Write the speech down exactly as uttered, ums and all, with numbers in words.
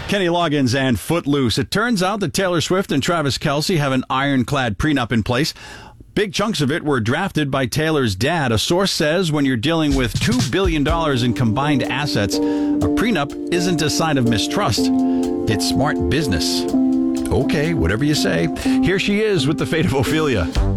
Kenny Loggins and Footloose. It turns out that Taylor Swift and Travis Kelce have an ironclad prenup in place. Big chunks of it were drafted by Taylor's dad. A source says when you're dealing with two billion dollars in combined assets, a prenup isn't a sign of mistrust. It's smart business. Okay, whatever you say. Here she is with the fate of Ophelia.